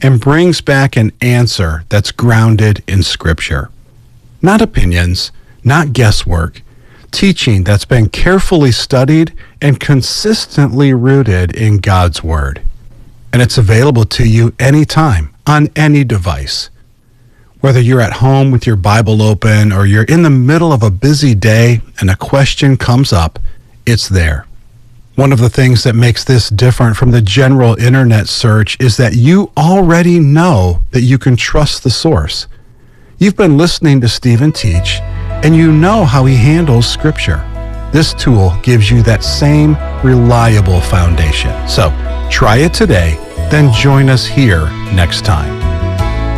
and brings back an answer that's grounded in Scripture. Not opinions, not guesswork, teaching that's been carefully studied and consistently rooted in God's Word. And it's available to you anytime, on any device. Whether you're at home with your Bible open or you're in the middle of a busy day and a question comes up, it's there. One of the things that makes this different from the general internet search is that you already know that you can trust the source. You've been listening to Stephen teach, and you know how he handles Scripture. This tool gives you that same reliable foundation. So try it today, then join us here next time.